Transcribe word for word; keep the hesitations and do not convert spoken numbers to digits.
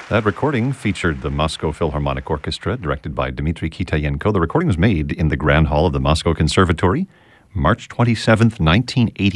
That recording featured the Moscow Philharmonic Orchestra, directed by Dmitry Kitayenko. The recording was made in the Grand Hall of the Moscow Conservatory, March twenty-seventh, nineteen eighty.